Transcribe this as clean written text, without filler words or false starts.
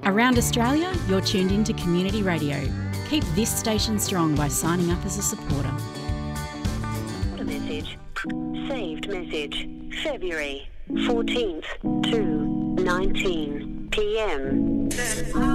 Around Australia, you're tuned into Community Radio. Keep this station strong by signing up as a supporter. Message. Saved message. February 14th to 19 p.m.